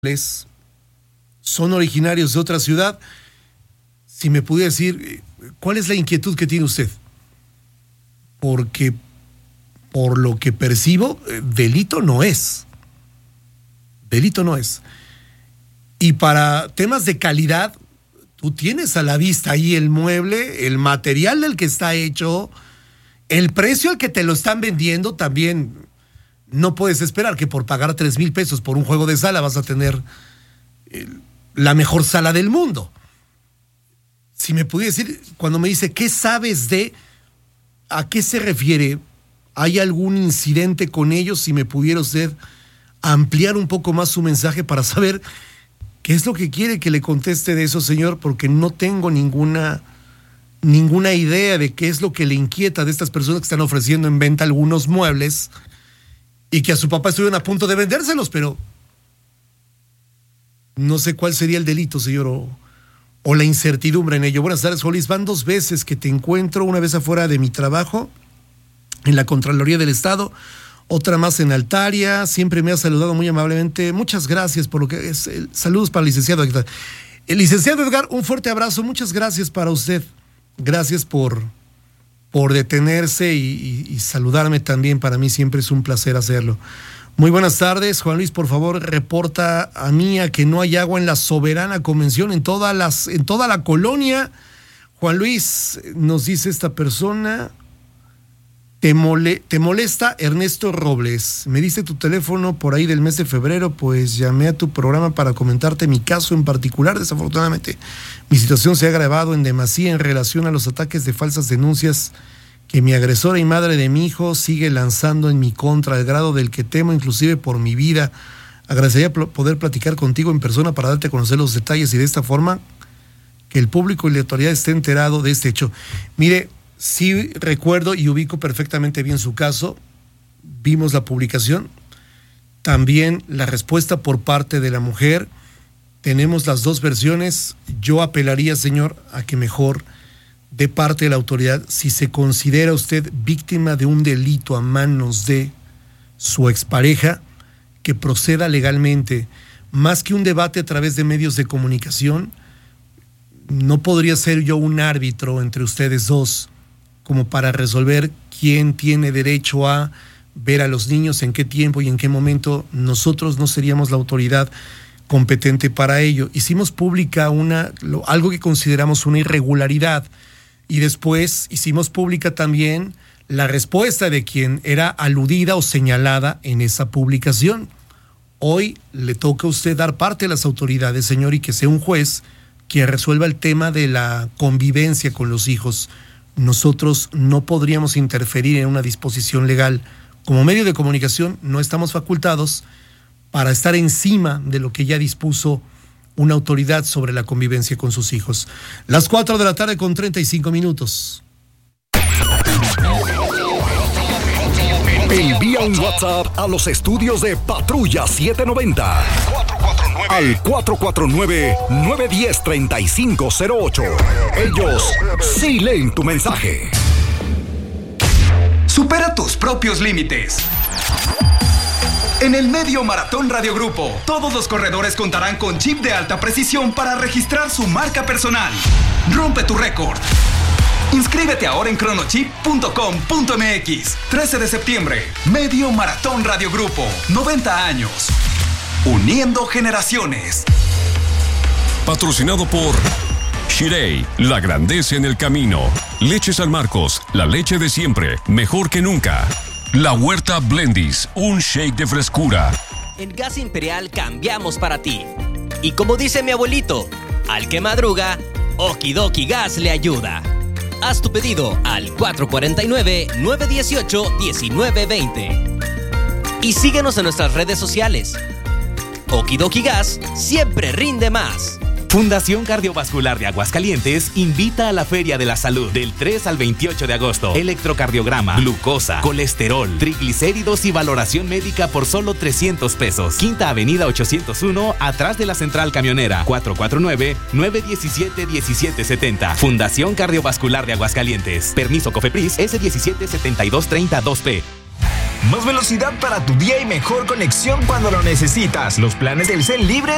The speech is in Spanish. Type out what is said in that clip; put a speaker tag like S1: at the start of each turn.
S1: son originarios de otra ciudad. Si me pudiera decir, ¿cuál es la inquietud que tiene usted? Porque por lo que percibo, delito no es. Delito no es. Y para temas de calidad, tú tienes a la vista ahí el mueble, el material del que está hecho, el precio al que te lo están vendiendo también. No puedes esperar que por pagar 3,000 pesos por un juego de sala vas a tener la mejor sala del mundo. Si me pudiera decir, cuando me dice, ¿qué sabes de? ¿A qué se refiere? ¿Hay algún incidente con ellos? Si me pudiera usted ampliar un poco más su mensaje para saber qué es lo que quiere que le conteste de eso, señor, porque no tengo ninguna idea de qué es lo que le inquieta de estas personas que están ofreciendo en venta algunos muebles y que a su papá estuvieron a punto de vendérselos, pero no sé cuál sería el delito, señor, o la incertidumbre en ello. Buenas tardes, Jolis. Van 2 veces que te encuentro, una vez afuera de mi trabajo, en la Contraloría del Estado, otra más en Altaria. Siempre me ha saludado muy amablemente. Muchas gracias por lo que es. Saludos para el licenciado Edgar. El licenciado Edgar, un fuerte abrazo. Muchas gracias para usted. Gracias por detenerse y saludarme también. Para mí siempre es un placer hacerlo. Muy buenas tardes, Juan Luis, por favor, reporta a Mía que no hay agua en la Soberana Convención, en toda la colonia. Juan Luis, nos dice esta persona, te molesta Ernesto Robles. Me diste tu teléfono por ahí del mes de febrero, pues llamé a tu programa para comentarte mi caso en particular. Desafortunadamente, mi situación se ha agravado en demasía en relación a los ataques de falsas denuncias que mi agresora y madre de mi hijo sigue lanzando en mi contra, al grado del que temo inclusive por mi vida. Agradecería poder platicar contigo en persona para darte a conocer los detalles y de esta forma que el público y la autoridad esté enterado de este hecho. Mire, sí recuerdo y ubico perfectamente bien su caso. Vimos la publicación, también la respuesta por parte de la mujer. Tenemos las dos versiones. Yo apelaría, señor, a que mejor de parte de la autoridad, si se considera usted víctima de un delito a manos de su expareja, que proceda legalmente. Más que un debate a través de medios de comunicación, no podría ser yo un árbitro entre ustedes dos como para resolver quién tiene derecho a ver a los niños, en qué tiempo y en qué momento. Nosotros no seríamos la autoridad competente para ello. Hicimos pública algo que consideramos una irregularidad. Y después hicimos pública también la respuesta de quien era aludida o señalada en esa publicación. Hoy le toca a usted dar parte a las autoridades, señor, y que sea un juez quien resuelva el tema de la convivencia con los hijos. Nosotros no podríamos interferir en una disposición legal. Como medio de comunicación no estamos facultados para estar encima de lo que ya dispuso una autoridad sobre la convivencia con sus hijos. Las 4 de la tarde con 35 minutos.
S2: Envía un WhatsApp a los estudios de Patrulla 790 al 449-910-3508. Ellos sí leen tu mensaje.
S3: Supera tus propios límites. En el Medio Maratón Radio Grupo, todos los corredores contarán con chip de alta precisión para registrar su marca personal. Rompe tu récord. Inscríbete ahora en chronochip.com.mx. 13 de septiembre, Medio Maratón Radio Grupo. 90 años. Uniendo generaciones.
S4: Patrocinado por Shirei, la grandeza en el camino. Leche San Marcos, la leche de siempre, mejor que nunca. La Huerta Blendis, un shake de frescura.
S5: En Gas Imperial cambiamos para ti. Y como dice mi abuelito, al que madruga, Okidoki Gas le ayuda. Haz tu pedido al 449-918-1920. Y síguenos en nuestras redes sociales. Okidoki Gas siempre rinde más.
S6: Fundación Cardiovascular de Aguascalientes invita a la Feria de la Salud del 3 al 28 de agosto. Electrocardiograma, glucosa, colesterol, triglicéridos y valoración médica por solo 300 pesos. Quinta Avenida 801, atrás de la Central Camionera. 449-917-1770. Fundación Cardiovascular de Aguascalientes. Permiso COFEPRIS S177230-2P.
S7: Más velocidad para tu día y mejor conexión cuando lo necesitas. Los planes del Cel libres